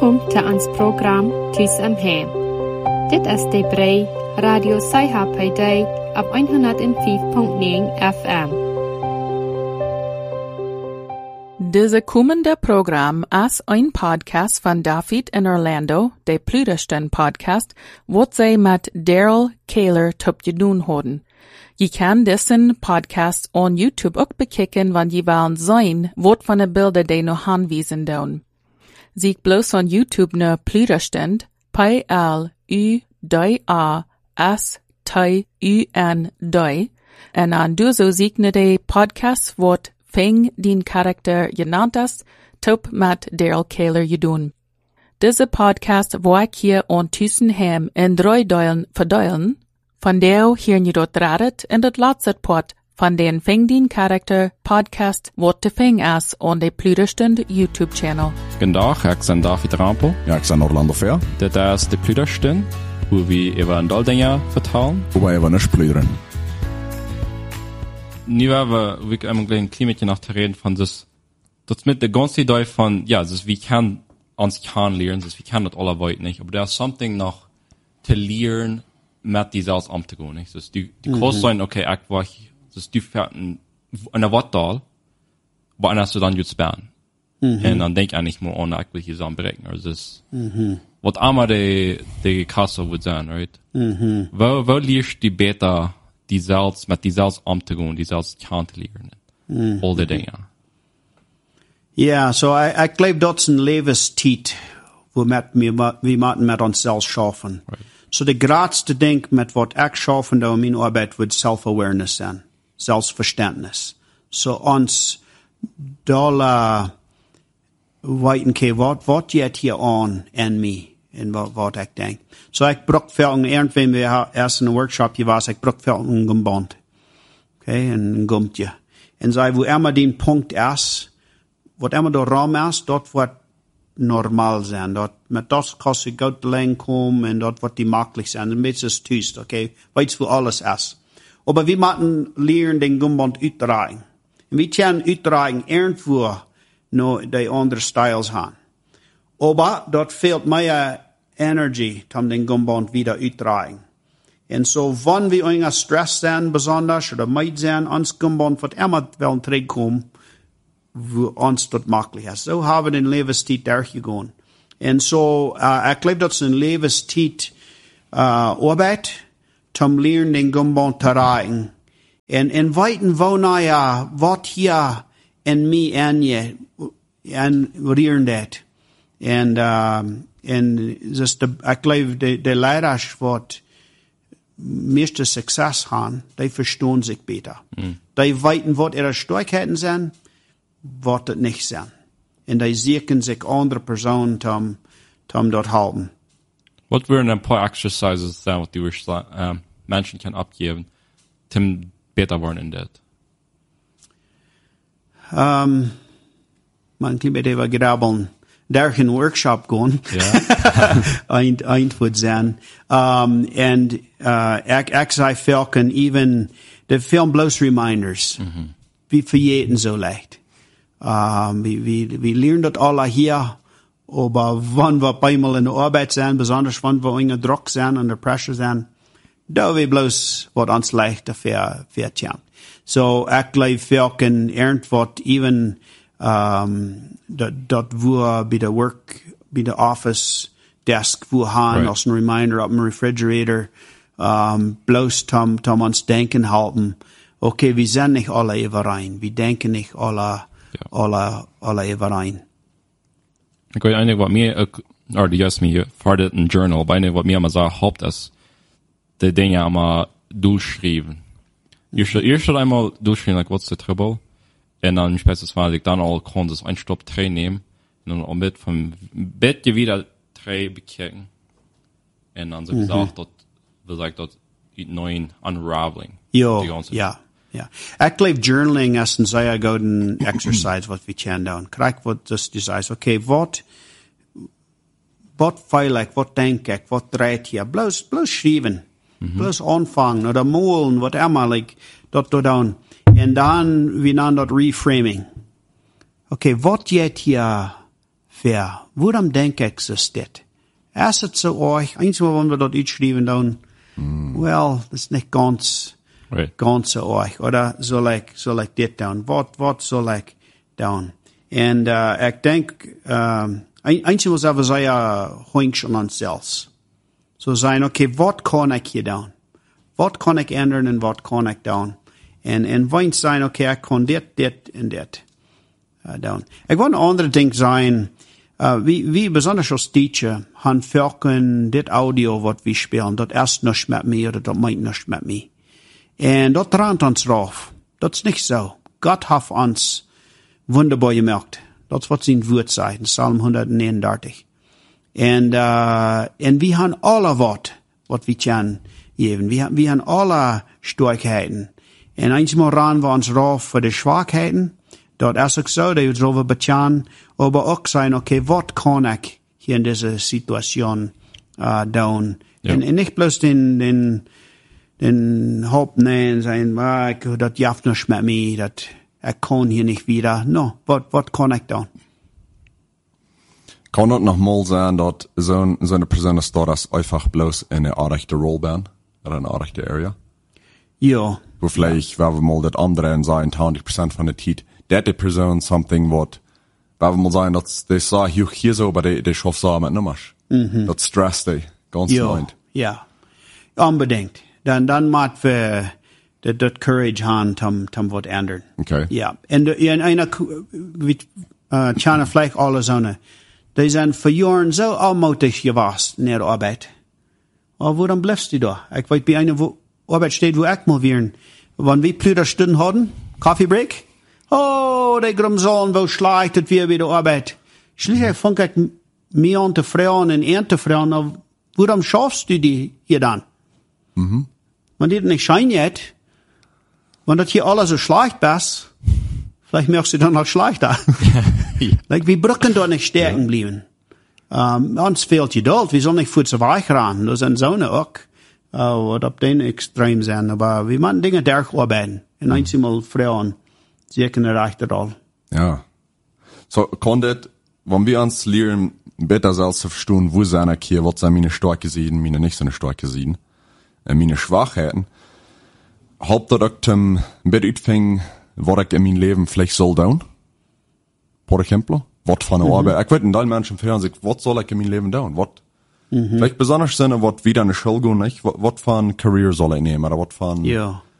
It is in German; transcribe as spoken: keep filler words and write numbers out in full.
Welkom til ons program Tus om Hem. Dit is de brei Radio Saiha på dag op honderd og fem komma nul F M. Deze kommende program is een podcast van David in Orlando, de Pludersten podcast, wat zij met Daryl Kaler top je doen houden. Je kan deze podcast on YouTube ook bekijken, want je willen zien wat van de beelden die nog aanwijzen doen. Zie bloos on YouTube naar Pludersten, P L U D A S T U N D, en aan du zo zie je de podcast wat Fing din karakter genannt ist, top met Daryl Kaler je doen. Deze podcast wil ik hier ondertussen hem in drie delen verdelen. Van deel hier je dat radet en dat laatste pot van den Fing din karakter podcast wat te Fing is on de Pludersten YouTube channel. Goedendag, ik ben David Rampel. Ja, ik ben Orlando Fair. Dit is de Pludersten, hoe we over een deel dingen vertellen. Hoe wij even pluderen. Nu hebben we een klein beetje nog te reden van dus dat met de ganze idee van ja, dus we kan ons kan leren, dus we kan dat allebei niet, maar er is something nog te leren met die zelfs om te gaan, niet? Dus die die kost zijn oké, ik was dus die verten een wat dal, maar anders dan je sparen. En dan denk ik eigenlijk maar aan ik wil je zo berekenen, dus wat allemaal de de kasse wordt zijn, right? Mhm. Waar waar leerst die beter die zelfs met die zelfs om te gaan, die zelfs kan te leren. Mm. Al die dingen. Ja, so ik, ik geloof dat is een levenstijd, we met we moeten met onszelf schaffen. Right. So de grootste ding met wat ik schaffen door mijn arbeid wordt self-awareness zijn, zelfverständnis. So ons dolle weten ke wat wat jet hier aan en mij. En wat, wat ik denk. So ik bruk veel, irgendwann we eerst in een workshop je was, ik bruk veel een gemband. Oké, okay, een gumpje. En zei, wo immer die punt is, wat immer de raam is, dat wordt normaal zijn. Dat, met dat kost je goed lang komen en dat wordt die makkelijk zijn. Een beetje is thuis, oké. Okay? Weet je, wo alles is. Maar we moeten leren den gemband uitdragen. En we kunnen uitdragen irgendwo naar die andere styles gaan. Aber dort fehlt mehr Energie, um den Gumband wieder uitdragen. Und so, wenn wir irgendwas Stress sind, besonders, oder meid sind, ans Gumband wird immer wel terugkommen, wo uns dort möglich ist. So haben wir den Lebenszeit durchgegangen. Und so, uh, ich glaube, das ist ein Lebenszeit, uh, Arbeit, zum Lernen den Gumband zu erreichen. Und in weiten Wohnungen, was hier in mir an je, an rieren dat. En, uh, en dus de, ik geloof de, de leiders wat meeste succes hebben, die verstaan zich beter. Mm. Die weten wat ihre Stärken zijn, wat het niet zijn. En die zoeken zich andere personen om, om dat houden. Wat waren een paar exercises zijn wat die um, mensen kunnen opgeven, om beter worden in dat? Um, man kan bij de grabbelen. Daar een workshop gaan. Ja. eind, eind wordt zijn. Um, en uh, ik, ik zei velken, even de film bloos reminders. Mm-hmm. We vergeten zo leicht. Um, we, we, we leren dat alle hier, maar wanneer we eenmaal in de arbeid zijn, besonders wanneer we onder druk zijn, onder pressure zijn, daar we bloos wat ons leicht ver, vertellen. So, ik geloof velken, irgendwat, even Um, dat, dat we bij de work, bij de office desk, we gaan right. als een reminder op een refrigerator, um, bloos om, om ons denken houden. Oké, okay, we zijn niet alle overeen. We denken niet alle, ja. alle, alle overeen. Ik weet eigenlijk wat meer, of die juist meer, voor dit een journal, maar eigenlijk wat meer maar zo hoopt is, de dingen allemaal doorschrijven. Eerst, eerst einmal doorschrijven, like, what's the trouble? En dan specifiek ik dan al kon dus een stop twee nemen en dan al met van bedje weer twee bekijken en dan zo gezegd dat we zeggen dat het nieuw unraveling. Jo, ja, ja. Ik geloof journaling is een zeer gouden exercise wat we kunnen doen. Krijg wat dus je zegt, oké, wat wat voel ik, wat denk ik, wat draait hier, bloos bloos schrijven, mm-hmm. bloos aanvangen of molen, wat immer like dat te doen. En dan, we nennen dat reframing. Oké, okay, wat jet hier wer? Worum denk ich so steht? Erst es so euch, einmal, wenn wir dort schreiben, dann, mm. well, das ist nicht ganz, right. ganz so euch. Oder soll ich, soll ich das down? Was, was soll ich down? Und, uh, ich denk, um, einmal, was wir sagen, hoing schon an selbst. So sein, okay, was kann ich hier down? Was kann ich ändern und was kann ich down? Und, und wenn sein, okay, ich kann das, das und das uh, down. Ich will ein anderes Ding sein, uh, wie, wie besonders als Teacher, han verken dit Audio, was wir spielen, das erst nicht mit mir oder das meint nicht mit mir. Und das dran uns drauf. Das ist nicht so. Gott hat uns wunderbar gemacht. Das wird sein Wort sein, Psalm hundertneununddreißig. Und, uh, und wir haben alle was, was wir können geben. Wir, wir haben alle Stärkheiten. Und einmal ran wir uns drauf für die Schwachheiten. Dort ist es so, dass wir darüber betjan, aber auch sein, okay, was kann ich hier in dieser Situation, uh, tun? Ja. Und, und nicht bloß den, den, den Hauptnehmen sein, ah, das jaft nicht mit mir, das, ich kann hier nicht wieder. No, was, was kann ich tun? Kann das noch mal sein, dass so, ein, so eine Person ist, dass einfach bloß in eine rechte Rolle bin, oder eine rechte Area? Ja. Wo vielleicht, ja. wenn wir mal das andere und sagen, zwanzig Prozent von der Zeit, der die Person something, what, wenn wir mal sagen, dass die sagen, hier, hier so, aber die, die schafft so mit Nummers. Mhm. Das stresst die, ganz ja. mind. Ja. Unbedingt. Dann, dann macht wir, das, das Courage haben, tam, tam was ändern. Okay. Ja. Und, in einer, wie, äh, tjana vielleicht alle so eine, die sind für Jahren so allmutig gewesen in der Arbeit. Aber warum bleibst du da? Ich weiß, bei einer wo Arbeit steht, wo ich mal wären. Wenn wir Plüderstunden hatten, Kaffeebreak, oh, die Grumsollen, wo schleichtet wir bei der Arbeit. Schließlich fand ich mir und die Frauen und Erntefrauen, warum schaffst du die hier dann? Mhm. Wenn die nicht schein jetzt, wenn das hier alles so schlecht ist, vielleicht merkst du dann noch schlechter. Ja. Like, wir brücken dort nicht stärken ja. bleiben. Um, uns fehlt Geduld, wir sollen nicht für zu weich ran. Das sind so eine auch, uh, was auf den Extrem sind. Aber wir müssen Dinge durcharbeiten. Und mhm. einmal Frauen, sie können eine rechte Rolle. Ja. So, kann das, wenn wir uns lernen, besser selbst zu verstehen, wo sind ich hier, was sind meine starke Seiten, meine nicht so eine starke Seiten, äh, meine Schwachheiten, hauptsächlich zum besser utfängen, was ich in meinem Leben vielleicht soll tun. Por ejemplo, was von der Arbeit, ich weiß, in allen Menschen fragen sich, was soll ich in meinem Leben tun, was, mhm. vielleicht besonders sind, was wieder eine Schule gehen, nicht, was von Career soll ich nehmen, oder was von, ja.